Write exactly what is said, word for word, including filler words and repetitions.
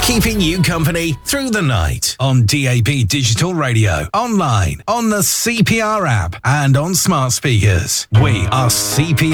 Keeping you company through the night on D A B Digital Radio, online, on the C P R app, and on smart speakers. We are C P R.